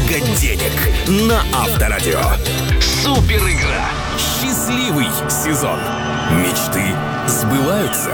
много денег на Авторадио. Супер игра. Счастливый сезон. Мечты сбываются.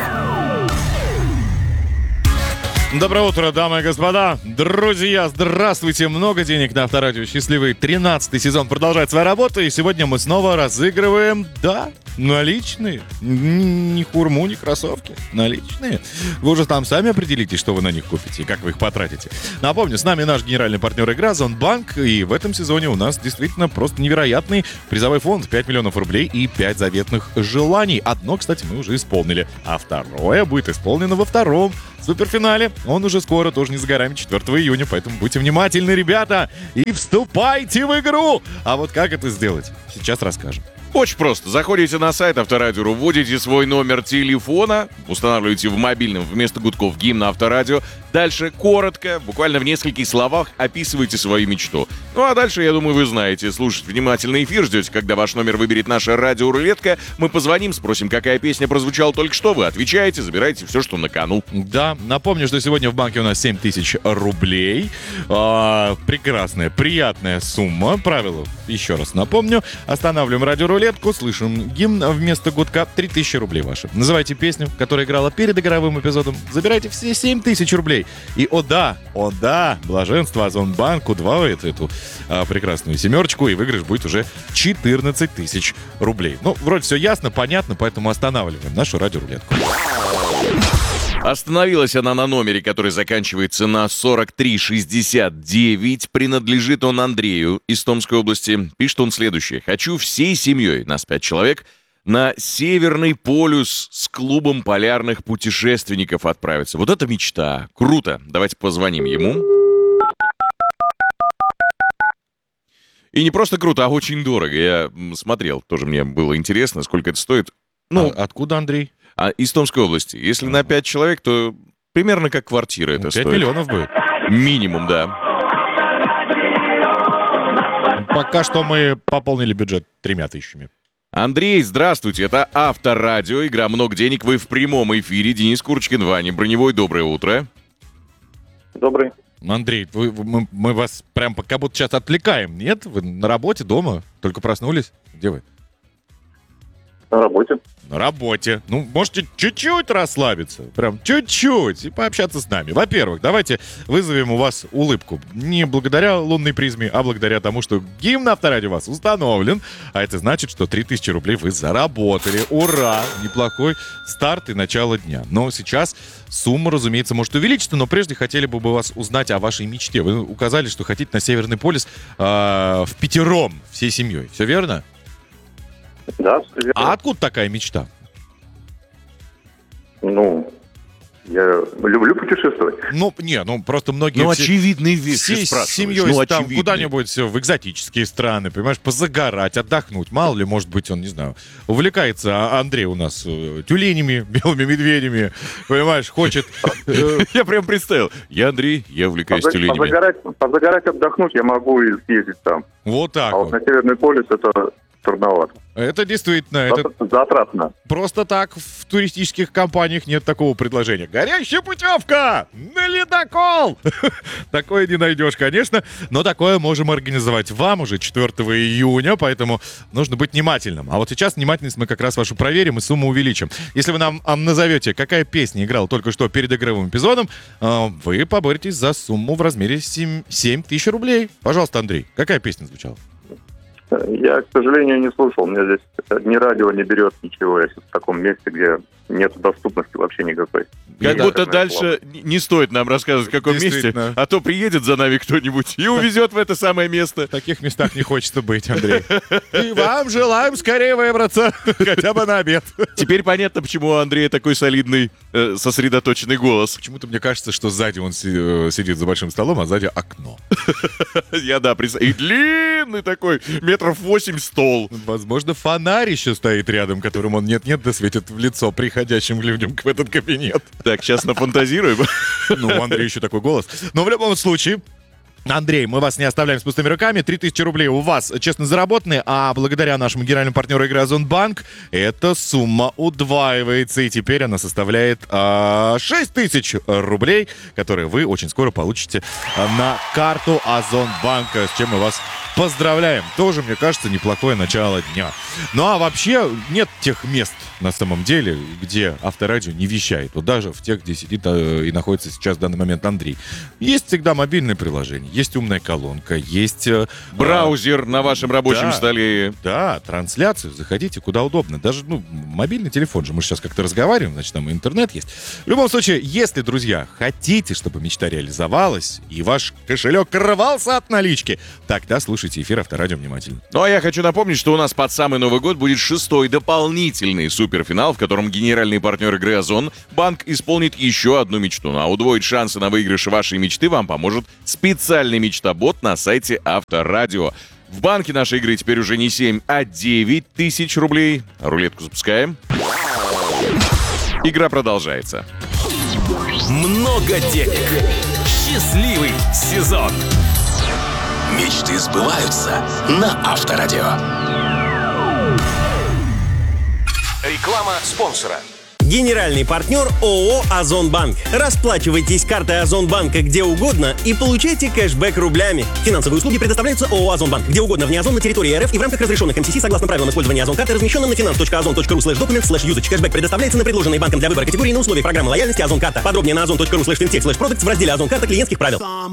Доброе утро, дамы и господа. Друзья, здравствуйте. Много денег на Авторадио. Счастливый 13-й сезон продолжает свою работу. И сегодня мы снова разыгрываем, наличные. Ни хурму, ни кроссовки. Наличные. Вы уже там сами определите, что вы на них купите и как вы их потратите. Напомню, с нами наш генеральный партнер игры Озонбанк. И в этом сезоне у нас действительно просто невероятный призовой фонд. 5 миллионов рублей и 5 заветных желаний. Одно, кстати, мы уже исполнили. А второе будет исполнено во втором суперфинале. Он уже скоро, тоже не за горами, 4 июня. Поэтому будьте внимательны, ребята, и вступайте в игру. А вот как это сделать, сейчас расскажем. Очень просто. Заходите на сайт Авторадио, вводите свой номер телефона, устанавливаете в мобильном вместо гудков гимн Авторадио. Дальше коротко, буквально в нескольких словах описывайте свою мечту. Ну а дальше, я думаю, вы знаете. Слушать внимательно эфир, ждете, когда ваш номер выберет наша радиорулетка. Мы позвоним, спросим, какая песня прозвучала только что. Вы отвечаете, забираете все, что на кону. Да, напомню, что сегодня в банке у нас 7 тысяч рублей. Прекрасная, приятная сумма. Правила еще раз напомню. Останавливаем радиорулетку, слышим гимн вместо гудка. 3000 рублей ваши. Называйте песню, которая играла перед игровым эпизодом. Забирайте все 7 тысяч рублей. И о да, блаженство, Озонбанк удваивает эту прекрасную семерочку, и выигрыш будет уже 14 тысяч рублей. Ну, вроде все ясно, понятно, поэтому останавливаем нашу радиорулетку. Остановилась она на номере, который заканчивается на 4369. Принадлежит он Андрею из Томской области. Пишет он следующее. Хочу всей семьей, нас 5 человек, на Северный полюс с клубом полярных путешественников отправиться. Вот это мечта. Круто. Давайте позвоним ему. И не просто круто, а очень дорого. Я смотрел, тоже мне было интересно, сколько это стоит. Откуда, Андрей? Из Томской области. Если на 5 человек, то примерно как квартира это 5 стоит. 5 миллионов будет. Минимум, да. Пока что мы пополнили бюджет 3 тысячами. Андрей, здравствуйте, это Авторадио, игра «Много денег», вы в прямом эфире. Денис Курочкин, Ваня Броневой, доброе утро. Добрый. Андрей, мы вас прям как будто сейчас отвлекаем, нет? Вы на работе, дома? Только проснулись? Где вы? На работе. На работе. Ну, можете чуть-чуть расслабиться. Прям чуть-чуть. И пообщаться с нами. Во-первых, давайте вызовем у вас улыбку. Не благодаря лунной призме, а благодаря тому, что гимн Авторадио у вас установлен. А это значит, что 3000 рублей вы заработали. Ура! Неплохой старт и начало дня. Но сейчас сумма, разумеется, может увеличиться. Но прежде хотели бы вас узнать о вашей мечте. Вы указали, что хотите на Северный полюс впятером, всей семьей. Все верно? Да, верно. А откуда такая мечта? Я люблю путешествовать. Просто многие... очевидные вещи всей спрашиваешь. семьей там куда-нибудь в экзотические страны, понимаешь, позагорать, отдохнуть. Мало ли, может быть, он, не знаю, увлекается Андрей у нас тюленями, белыми медведями, понимаешь, хочет... Я прям представил. Я Андрей, я увлекаюсь тюленями. Позагорать, отдохнуть я могу и съездить там. Вот так А вот на Северный полюс это трудновато. Это действительно, это Затратно. просто так в туристических компаниях нет такого предложения. Горящая путевка на ледокол! Такое не найдешь, конечно, но такое можем организовать вам уже 4 июня, поэтому нужно быть внимательным. А вот сейчас внимательность мы как раз вашу проверим и сумму увеличим. Если вы нам назовете, какая песня играла только что перед игровым эпизодом, вы поборетесь за сумму в размере 7 тысяч рублей. Пожалуйста, Андрей, какая песня звучала? Я, к сожалению, не слушал. У меня здесь ни радио не берет ничего. Я сейчас в таком месте, где нет доступности вообще никакой. Как будто дальше не стоит нам рассказывать, в каком месте, а то приедет за нами кто-нибудь и увезет в это самое место. В таких местах не хочется быть, Андрей. И вам желаем скорее выбраться, хотя бы на обед. Теперь понятно, почему у Андрея такой солидный, сосредоточенный голос. Почему-то мне кажется, что сзади он сидит за большим столом, а сзади окно. Я, представляю. И длинный такой, 8 метров стол. Возможно, фонарь еще стоит рядом, которым он нет-нет да светит в лицо приходящим людям в этот кабинет. Так, сейчас нафантазируем. Ну, у Андрея еще такой голос. Но в любом случае, Андрей, мы вас не оставляем с пустыми руками. 3000 рублей у вас честно заработаны, а благодаря нашему генеральному партнеру игры Озонбанк эта сумма удваивается, и теперь она составляет 6000 рублей, которые вы очень скоро получите на карту Озонбанка, с чем мы вас поздравляем. Тоже, мне кажется, неплохое начало дня. Ну а вообще нет тех мест на самом деле, где Авторадио не вещает. Вот даже в тех, где сидит и находится сейчас в данный момент Андрей. Есть всегда мобильное приложение, есть умная колонка, есть... Браузер на вашем рабочем да, столе. Да, трансляцию, заходите куда удобно. Даже, мобильный телефон же, мы же сейчас как-то разговариваем, значит, там и интернет есть. В любом случае, если, друзья, хотите, чтобы мечта реализовалась, и ваш кошелек рвался от налички, тогда слушайте эфир Авторадио внимательно. Ну а я хочу напомнить, что у нас под самый Новый год будет 6-й дополнительный суперфинал, в котором генеральный партнер игры Озонбанк исполнит еще одну мечту. Ну, а удвоить шансы на выигрыш вашей мечты вам поможет специальный мечта-бот на сайте Авторадио. В банке нашей игры теперь уже не 7, а 9 тысяч рублей. Рулетку запускаем. Игра продолжается. Много денег. Счастливый сезон. Мечты сбываются на Авторадио. Реклама спонсора. Генеральный партнер ООО «Озонбанк». Расплачивайтесь картой Озонбанка где угодно и получайте кэшбэк рублями. Финансовые услуги предоставляются ООО «Озонбанк» где угодно вне озон на территории РФ и в рамках разрешенных МСС согласно правилам использования Озон-карты, размещенным на finance.ozon.ru/documents/usage. Кэшбэк предоставляется на предложенные банком для выбора категории на условиях программы лояльности Озон-карта. Подробнее на ozon.ru/fintech/products в разделе Озон-карта клиентских правил.